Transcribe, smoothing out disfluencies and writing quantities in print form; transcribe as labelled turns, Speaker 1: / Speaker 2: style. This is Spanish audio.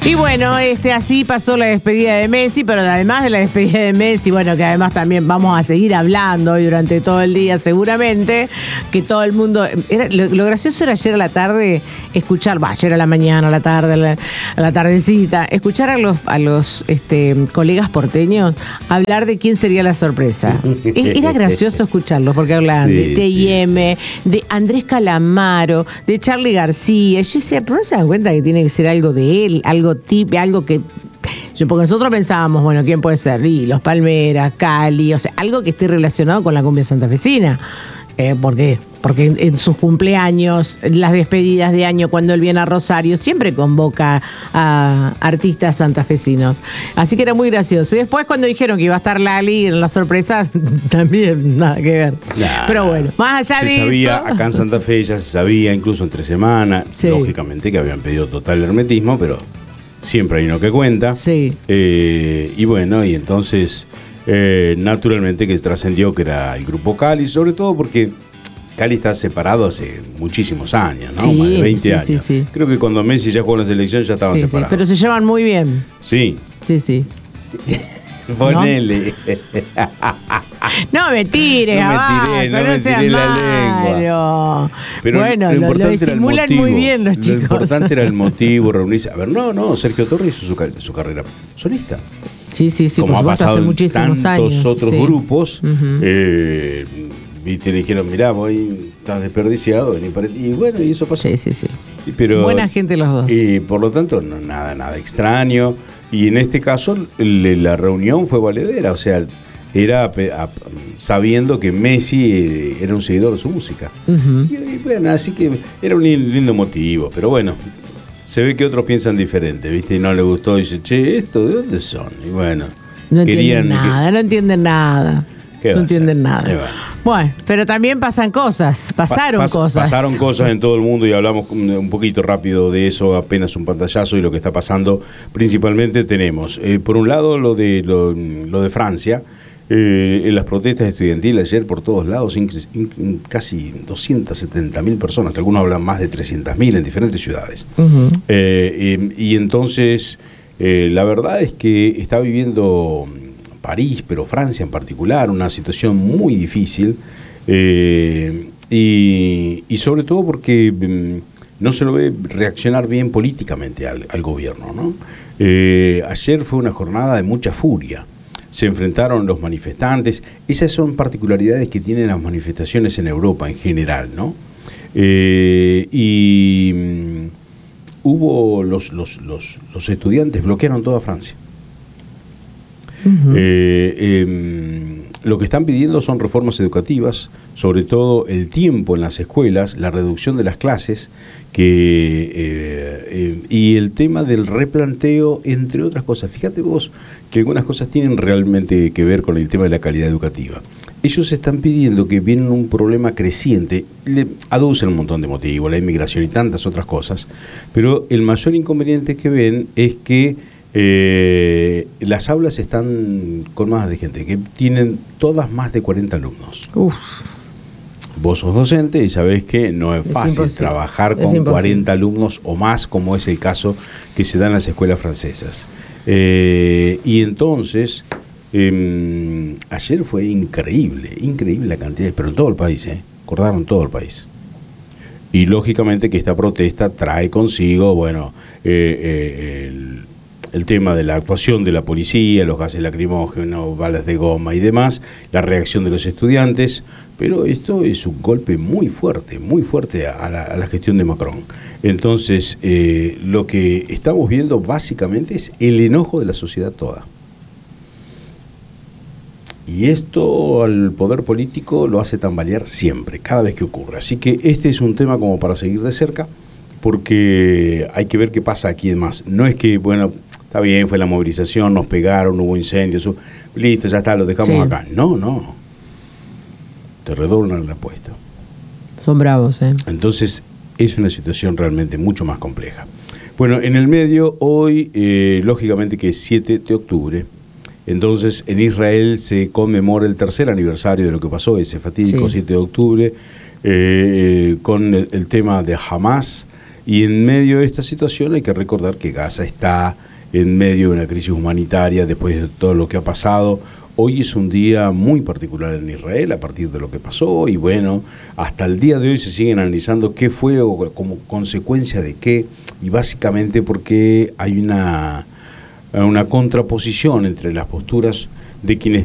Speaker 1: Y bueno, así pasó la despedida de Messi, pero además de la despedida de Messi, bueno, que además también vamos a seguir hablando hoy durante todo el día seguramente, que todo el mundo... Lo gracioso era ayer a la tarde escuchar, ayer a la mañana, a la tarde, a la tardecita, escuchar a los colegas porteños hablar de quién sería la sorpresa. Era gracioso escucharlos porque hablaban de T&M, de Andrés Calamaro, de Charly García. Yo decía, pero no se dan cuenta que tiene que ser algo de él, algo que... Porque nosotros pensábamos, bueno, ¿quién puede ser? Y Los Palmeras, Cali, o sea, algo que esté relacionado con la cumbia santafesina. ¿Por qué? Porque en sus cumpleaños, las despedidas de año, cuando él viene a Rosario, siempre convoca a artistas santafesinos. Así que era muy gracioso. Y después cuando dijeron que iba a estar Lali en la sorpresa, también nada que ver. Nah, pero bueno, más allá de esto... Se sabía,
Speaker 2: acá en Santa Fe ya se sabía, incluso entre semana, lógicamente que habían pedido total hermetismo, pero siempre hay uno que cuenta.
Speaker 1: Sí.
Speaker 2: Y bueno, y entonces... naturalmente que trascendió que era el grupo Cali, sobre todo porque Cali está separado hace muchísimos años, ¿no?
Speaker 1: Sí,
Speaker 2: más de 20 años.
Speaker 1: Sí.
Speaker 2: Creo que cuando Messi ya jugó en la selección ya estaban separados.
Speaker 1: Sí, pero se llevan muy bien.
Speaker 2: Sí.
Speaker 1: Sí.
Speaker 2: Ponele.
Speaker 1: No me tires,
Speaker 2: no me tiré la lengua. Pero
Speaker 1: bueno, lo disimulan muy bien los chicos.
Speaker 2: Lo importante era el motivo, reunirse. A ver, no, Sergio Torres hizo su carrera solista.
Speaker 1: Sí,
Speaker 2: como ha pasado
Speaker 1: hace muchísimos
Speaker 2: tantos
Speaker 1: años,
Speaker 2: otros grupos, y te dijeron, mirá, estás desperdiciado, vení para ti. Y bueno, y eso pasó.
Speaker 1: Sí.
Speaker 2: Pero,
Speaker 1: buena gente los dos.
Speaker 2: Y por lo tanto, nada extraño. Y en este caso, la reunión fue valedera, o sea, era sabiendo que Messi era un seguidor de su música. Y bueno, así que era un lindo motivo, pero bueno. Se ve que otros piensan diferente, ¿viste? Y no le gustó y dice, che, ¿esto de dónde son? Y bueno,
Speaker 1: no entienden nada. Bueno, pero también pasan cosas, pasaron cosas
Speaker 2: en todo el mundo y hablamos un poquito rápido de eso, apenas un pantallazo y lo que está pasando. Principalmente tenemos, por un lado, lo de Francia. En las protestas estudiantiles ayer por todos lados, casi 270.000 personas, algunos hablan más de 300.000 en diferentes ciudades. Y entonces, la verdad es que está viviendo París, pero Francia en particular, una situación muy difícil, y sobre todo porque no se lo ve reaccionar bien políticamente al gobierno, ¿no? Ayer fue una jornada de mucha furia. Se enfrentaron los manifestantes. Esas son particularidades que tienen las manifestaciones en Europa en general, ¿no? Hubo los estudiantes bloquearon toda Francia. Lo que están pidiendo son reformas educativas, sobre todo el tiempo en las escuelas, la reducción de las clases, y el tema del replanteo, entre otras cosas. Fíjate vos que algunas cosas tienen realmente que ver con el tema de la calidad educativa. Ellos están pidiendo que viene un problema creciente, le aducen un montón de motivos, la inmigración y tantas otras cosas, pero el mayor inconveniente que ven es que las aulas están con más de gente, que tienen todas más de 40 alumnos. Vos sos docente y sabés que no es fácil trabajar con 40 alumnos o más, como es el caso que se da en las escuelas francesas. Y entonces, ayer fue increíble la cantidad, pero en todo el país, acordaron todo el país. Y lógicamente que esta protesta trae consigo, bueno, el tema de la actuación de la policía, los gases lacrimógenos, balas de goma y demás, la reacción de los estudiantes, pero esto es un golpe muy fuerte a la gestión de Macron. Entonces, lo que estamos viendo básicamente es el enojo de la sociedad toda. Y esto al poder político lo hace tambalear siempre, cada vez que ocurre. Así que este es un tema como para seguir de cerca, porque hay que ver qué pasa aquí más. No es que, bueno, está bien, fue la movilización, nos pegaron, hubo incendios, listo, ya está, lo dejamos acá. No. Te redoblan la apuesta.
Speaker 1: Son bravos,
Speaker 2: Entonces, es una situación realmente mucho más compleja. Bueno, en el medio, hoy, lógicamente que es 7 de octubre, entonces en Israel se conmemora el tercer aniversario de lo que pasó, ese fatídico 7 de octubre, con el tema de Hamas Y en medio de esta situación hay que recordar que Gaza está en medio de una crisis humanitaria después de todo lo que ha pasado. Hoy es un día muy particular en Israel a partir de lo que pasó y bueno, hasta el día de hoy se siguen analizando qué fue o como consecuencia de qué, y básicamente porque hay una contraposición entre las posturas de quienes